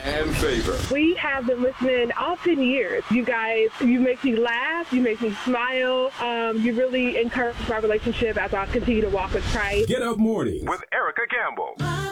and Favor. We have been listening all 10 years. You guys, you make me laugh. You make me smile. You really encourage my relationship as I continue to walk with Christ. Get Up Morning with Erica Campbell.